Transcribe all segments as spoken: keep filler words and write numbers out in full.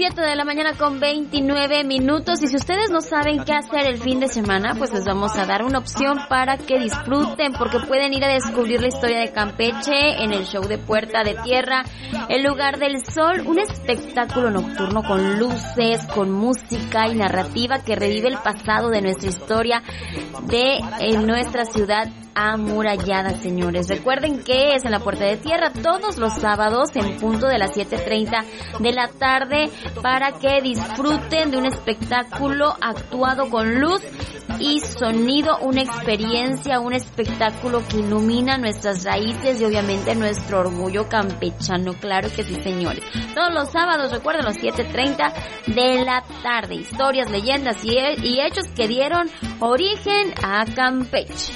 siete de la mañana con veintinueve minutos. Y si ustedes no saben qué hacer el fin de semana, pues les vamos a dar una opción para que disfruten, porque pueden ir a descubrir la historia de Campeche en el show de Puerta de Tierra, el lugar del sol, un espectáculo nocturno con luces, con música y narrativa que revive el pasado de nuestra historia de en nuestra ciudad amurallada, señores. Recuerden que es en la Puerta de Tierra todos los sábados en punto de las siete treinta de la tarde, para que disfruten de un espectáculo actuado con luz y sonido, una experiencia, un espectáculo que ilumina nuestras raíces y obviamente nuestro orgullo campechano. Claro que sí, señores. Todos los sábados, recuerden, los siete treinta de la tarde. Historias, leyendas y, y hechos que dieron origen a Campeche.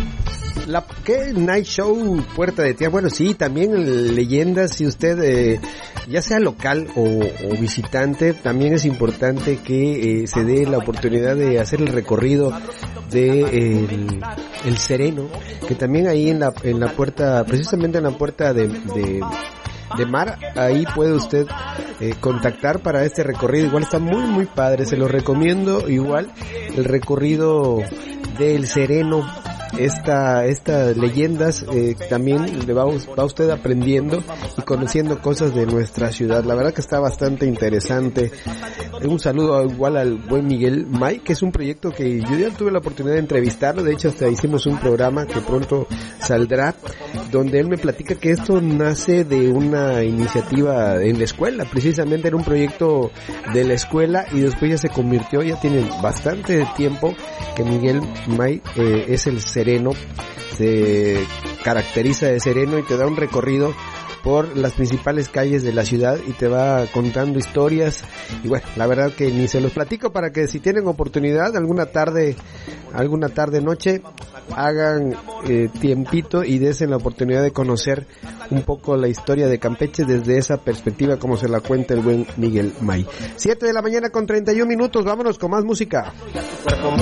La, ¿Qué Night Show Puerta de Tierra? Bueno, sí, también leyendas. Si usted, eh, ya sea local o, o visitante, también es importante que eh, se dé la oportunidad de hacer el recorrido de eh, el, el Sereno, que también ahí en la en la puerta, precisamente en la puerta de, de de mar, ahí puede usted eh, contactar para este recorrido. Igual está muy muy padre, se lo recomiendo. Igual el recorrido del Sereno, esta estas leyendas, eh, también le va, va usted aprendiendo y conociendo cosas de nuestra ciudad. La verdad que está bastante interesante. Un saludo igual al buen Miguel May, que es un proyecto que yo ya tuve la oportunidad de entrevistarlo. De hecho, hasta hicimos un programa que pronto saldrá, donde él me platica que esto nace de una iniciativa en la escuela. Precisamente era un proyecto de la escuela y después ya se convirtió, ya tiene bastante tiempo que Miguel May eh, es el Sereno, se caracteriza de sereno y te da un recorrido por las principales calles de la ciudad y te va contando historias. Y bueno, la verdad que ni se los platico, para que si tienen oportunidad alguna tarde, alguna tarde noche, hagan eh, tiempito y desen la oportunidad de conocer un poco la historia de Campeche desde esa perspectiva como se la cuenta el buen Miguel May. siete de la mañana con treinta y un minutos, vámonos con más música.